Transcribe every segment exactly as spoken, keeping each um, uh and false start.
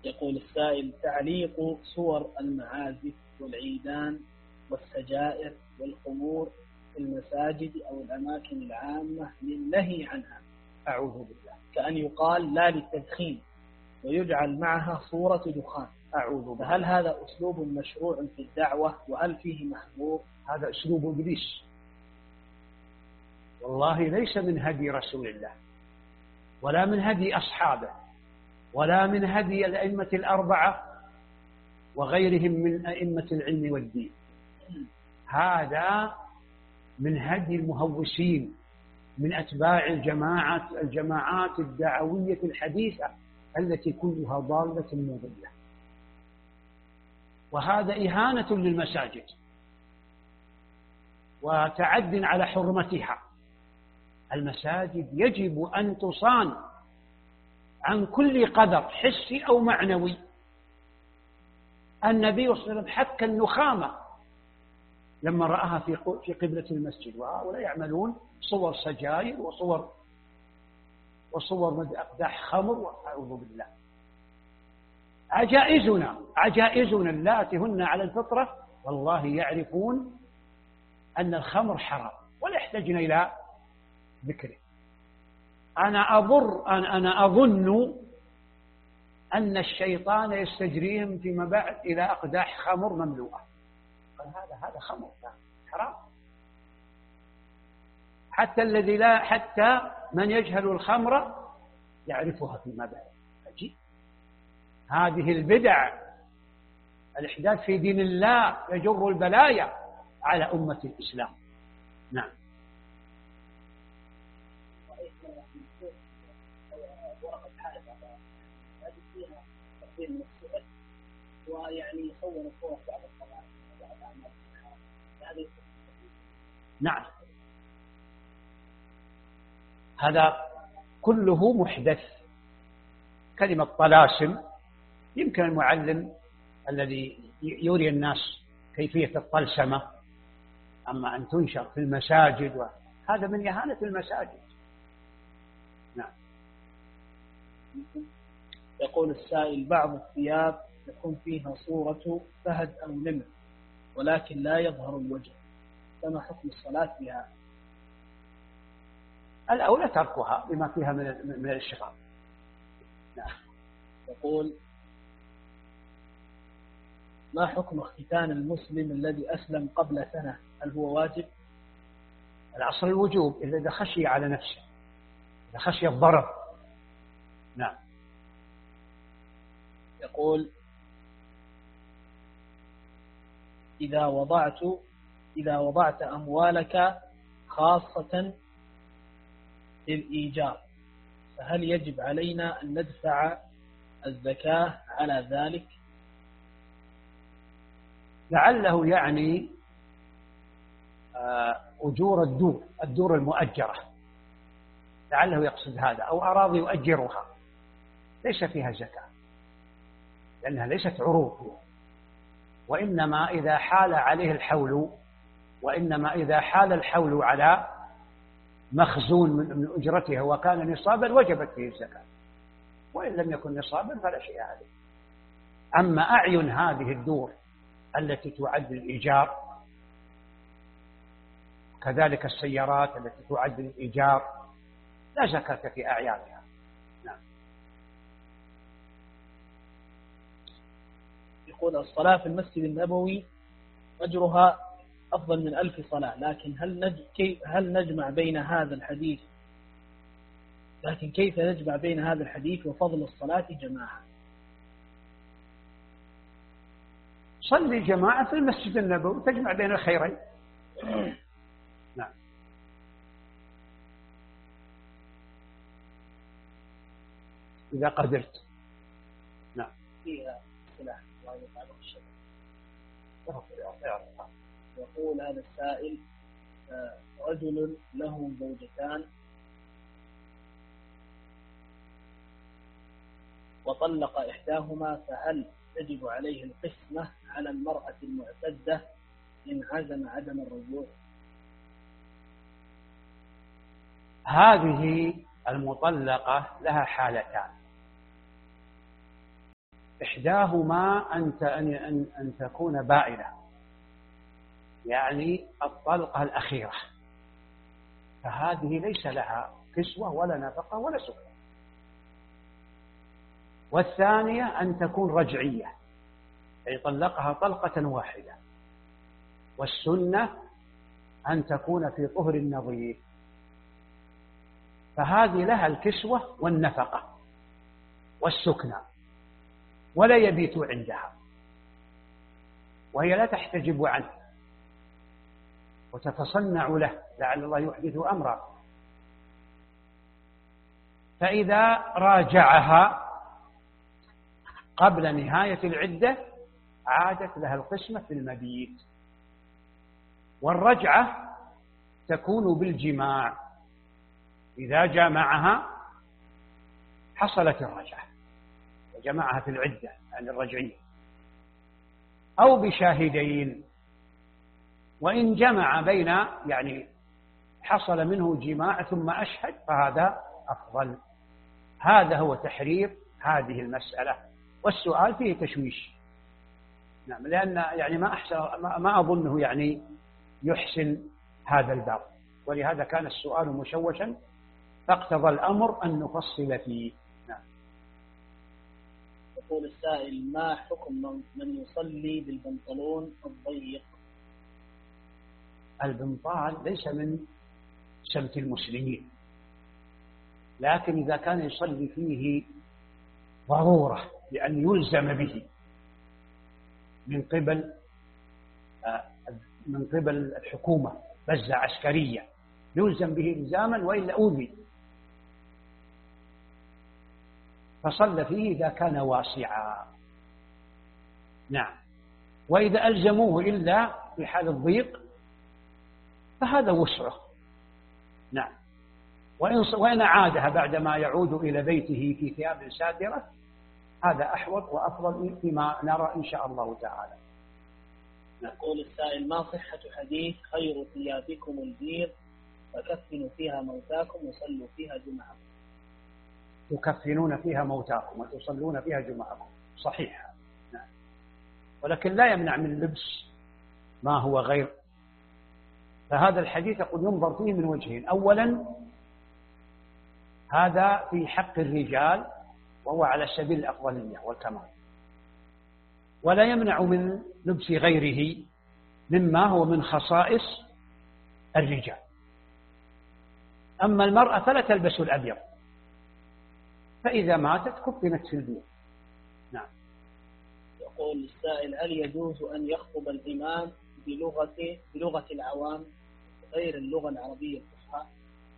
يقول السائل: تعليق صور المعازف والعيدان والسجائر والخمور في المساجد أو الأماكن العامة للنهي عنها، أعوذ بالله، كأن يقال لا للتدخين ويجعل معها صورة دخان، أعوذ بالله، فهل هذا أسلوب مشروع في الدعوة وهل فيه محظور؟ هذا أسلوب إبليس، والله ليس من هدي رسول الله ولا من هدي أصحابه ولا من هدي الأئمة الأربعة وغيرهم من أئمة العلم والدين. هذا من هدي المهوسين من أتباع الجماعات الجماعات الدعوية الحديثة التي كلها ضالة مضلة، وهذا إهانة للمساجد وتعد على حرمتها. المساجد يجب أن تصان عن كل قدر حسي أو معنوي. النبي صلى الله عليه وسلم حك النخامة لما رآها في في قبلة المسجد، وهؤلاء يعملون صور سجاير وصور وصور أقداح خمر، وأعوذ بالله. عجائزنا عجائزنا اللاتي هن على الفطرة والله يعرفون أن الخمر حرام ولا يحتاجون إلى ذكره. أنا أضر أنا أنا أظن أن الشيطان يستجريهم فيما بعد إلى أقداح خمر مملوءة. قال هذا هذا خمر حرام. حتى الذي لا حتى من يجهل الخمر يعرفها فيما بعد. عجيب. هذه البدع الإحداث في دين الله يجر البلايا على أمة الإسلام. نعم. ويعني يصور الصور بعد الصلاة بعد أعمال هذه. نعم، هذا كله محدث. كلمة طلاسم يمكن المعلم الذي يوري الناس كيفية الطلسمة، أما أن تنشر في المساجد وهذا من إهانة المساجد. نعم. يقول السائل: بعض الثياب يكون فيها صورة فهد أو نمر ولكن لا يظهر الوجه، فما حكم الصلاة بها؟ الأولى تركها بما فيها من من الاشتغال. نعم. يقول: ما حكم اختتان المسلم الذي أسلم قبل سنة؟ هل هو واجب؟ الأصل الوجوب إذا خشي على نفسه، إذا خشي الضرر. نعم. يقول: إذا وضعت إذا وضعت أموالك خاصة للإيجار فهل يجب علينا أن ندفع الزكاة على ذلك؟ لعله يعني أجور الدور الدور المؤجرة، لعله يقصد هذا، أو أراضي يؤجرها ليس فيها زكاة لأنها ليست عروض، وإنما إذا حال عليه الحول وإنما إذا حال الحول على مخزون من أجرتها وكان نصابا وجبت فيه الزكاة، وإن لم يكن نصابا فلا شيء عليه. أما أعين هذه الدور التي تعد الإيجار، كذلك السيارات التي تعد الإيجار، لا زكاة في أعيانها. نعم. يقول: الصلاة في المسجد النبوي أجرها أفضل من ألف صلاة، لكن هل نج... كيف هل نجمع بين هذا الحديث لكن كيف نجمع بين هذا الحديث وفضل الصلاة جماعة؟ صلي جماعة في المسجد النبوي تجمع بين الخيرين. نعم. إذا قدرت. نعم. فيها سلاح يقول هذا السائل: رجل له زوجتان وطلق إحداهما، فهل تجب عليه القسمة على المرأة المعتدة إن عزم عدم الرجوع؟ هذه المطلقة لها حالتان: إحداهما أن أن أن تكون بائنة، يعني الطلقة الأخيرة، فهذه ليس لها كسوة ولا نفقة ولا سكنى. والثانية أن تكون رجعية، أي طلقها طلقة واحدة، والسنة أن تكون في طهر نظيف، فهذه لها الكسوة والنفقة والسكنى ولا يبيت عندها، وهي لا تحتجب عنه وتتصنع له لعل الله يحدث أمرا. فإذا راجعها قبل نهاية العدة عادت لها القسمة في المبيت. والرجعة تكون بالجماع، إذا جامعها حصلت الرجعة وجمعها في العدة عن الرجعية، أو بشاهدين، وإن جمع بين يعني حصل منه جماع ثم أشهد فهذا أفضل. هذا هو تحرير هذه المسألة، والسؤال فيه تشويش. نعم، لأن يعني ما أحسن ما أظنه يعني يحسن هذا الباب، ولهذا كان السؤال مشوشا، فاقتضى الأمر أن نفصل فيه. نعم. يقول السائل: ما حكم من يصلي بالبنطلون الضيق؟ البنطال ليس من سمت المسلمين، لكن إذا كان يصلي فيه ضرورة لأن يلزم به من قبل من قبل الحكومة، بزة عسكرية يلزم به إلزاما وإلا أوذي، فصلى فيه إذا كان واسعا. نعم. وإذا ألزموه إلا في حال الضيق فهذا وسعه. نعم. وإن عادها بعدما يعود إلى بيته في ثياب ساترة هذا أحوط وأفضل فيما نرى إن شاء الله تعالى. يقول السائل: ما صحة حديث خير ثيابكم البيض فكفنوا فيها موتاكم وصلوا فيها جمعكم؟ تكفنون فيها موتاكم وتصلون فيها جمعكم، صحيح. نعم. ولكن لا يمنع من لبس ما هو غير. فهذا الحديث قد ينظر فيه من وجهين: أولا هذا في حق الرجال وهو على سبيل الأفضلية والكمال، ولا يمنع من لبس غيره مما هو من خصائص الرجال. أما المرأة فلا تلبس الأبيض، فإذا ماتت كفنت في البيض. نعم. يقول السائل: هل يجوز أن يخطب الإمام بلغة بلغة العوام غير اللغة العربية الفصحى؟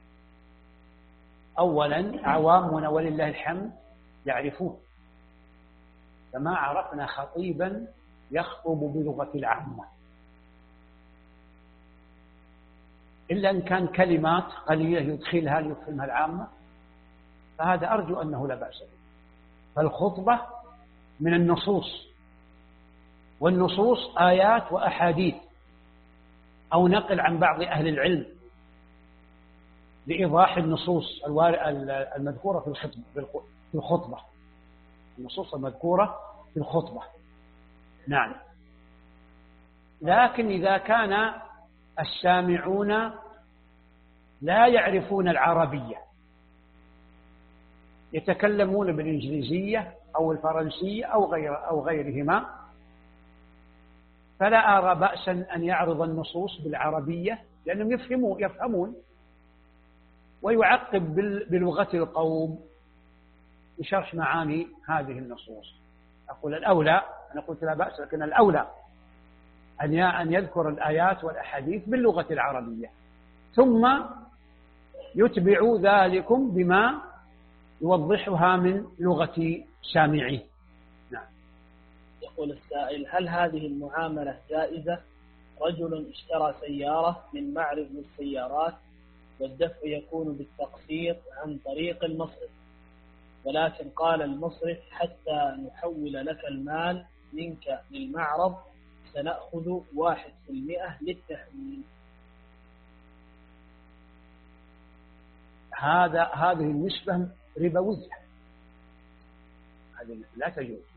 أولا عوامنا ولله الحمد يعرفون، فما عرفنا خطيبا يخطب بلغة العامة إلا أن كان كلمات قليلة يدخلها ليفهمها العامة، فهذا أرجو أنه لا بأس به. فالخطبة من النصوص، والنصوص آيات وأحاديث أو نقل عن بعض أهل العلم لإيضاح النصوص المذكورة في الخطبة، النصوص المذكورة في الخطبة. نعم. لكن إذا كان السامعون لا يعرفون العربية، يتكلمون بالإنجليزية أو الفرنسية أو غير أو غيرهما، فلا أرى بأسا أن يعرض النصوص بالعربية، لأنهم يفهمون يفهمون ويعقب بلغة القوم بشرح معاني هذه النصوص. أقول الأولى، أنا قلت لا بأس، لكن الأولى أن أن يذكر الآيات والأحاديث باللغة العربية، ثم يتبع ذلكم بما يوضحها من لغة سامعيه. نعم. يقول السائل: هل هذه المعاملة جائزة؟ رجل اشترى سيارة من معرض للسيارات والدفع يكون بالتقسيط عن طريق المصرف، ولكن قال المصرف: حتى نحول لك المال منك للمعرض سنأخذ واحد في المئة للتحويل. هذا هذه النسبة ربوية، هذه لا تجوز.